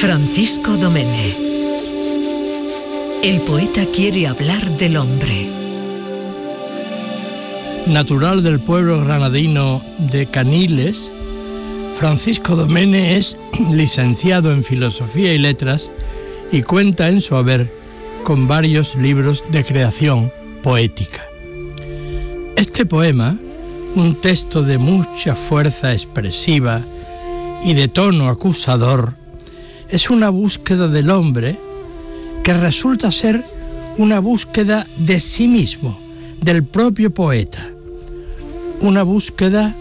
Francisco Domene. El poeta quiere hablar del hombre. Natural del pueblo granadino de Caniles, Francisco Domene es licenciado en Filosofía y Letras y cuenta en su haber con varios libros de creación poética. Este poema, un texto de mucha fuerza expresiva y de tono acusador, es una búsqueda del hombre que resulta ser una búsqueda de sí mismo, del propio poeta. Una búsqueda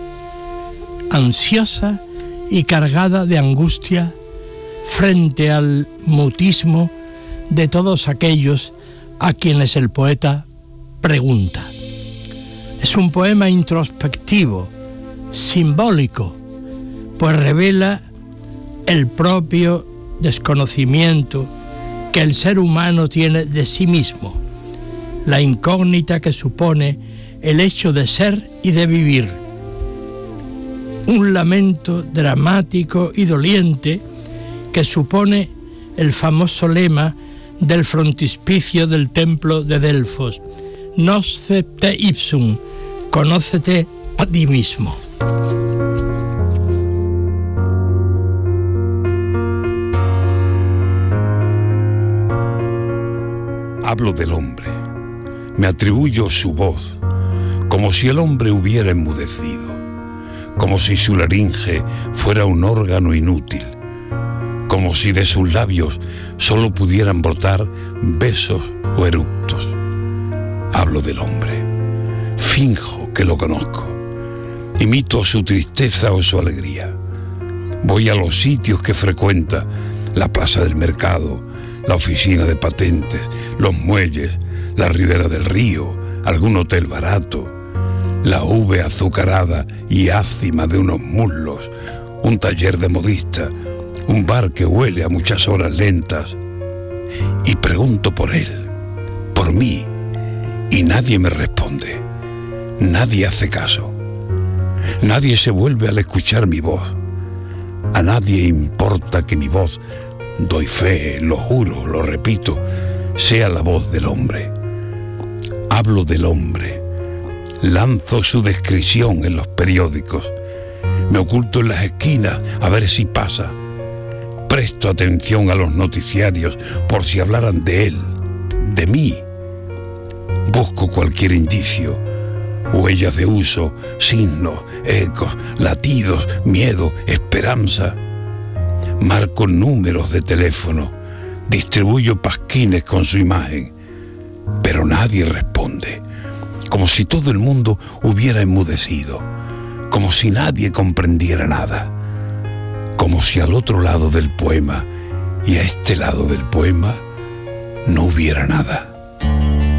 ansiosa y cargada de angustia frente al mutismo de todos aquellos a quienes el poeta pregunta. Es un poema introspectivo, simbólico, pues revela el propio desconocimiento que el ser humano tiene de sí mismo, la incógnita que supone el hecho de ser y de vivir. Un lamento dramático y doliente que supone el famoso lema del frontispicio del templo de Delfos: Nosce te ipsum, conócete a ti mismo. Hablo del hombre, me atribuyo su voz, como si el hombre hubiera enmudecido, como si su laringe fuera un órgano inútil, como si de sus labios solo pudieran brotar besos o eructos. Hablo del hombre, finjo que lo conozco, imito su tristeza o su alegría. Voy a los sitios que frecuenta, la plaza del mercado, la oficina de patentes, los muelles, la ribera del río, algún hotel barato, la uve azucarada y ácima de unos muslos, un taller de modista, un bar que huele a muchas horas lentas. Y pregunto por él, por mí, y nadie me responde, nadie hace caso, nadie se vuelve al escuchar mi voz. A nadie importa que mi voz, doy fe, lo juro, lo repito, sea la voz del hombre. Hablo del hombre, lanzo su descripción en los periódicos, me oculto en las esquinas a ver si pasa, presto atención a los noticiarios por si hablaran de él, de mí. Busco cualquier indicio, huellas de uso, signos, ecos, latidos, miedo, esperanza. Marco números de teléfono, distribuyo pasquines con su imagen, pero nadie responde, como si todo el mundo hubiera enmudecido, como si nadie comprendiera nada, como si al otro lado del poema y a este lado del poema no hubiera nada.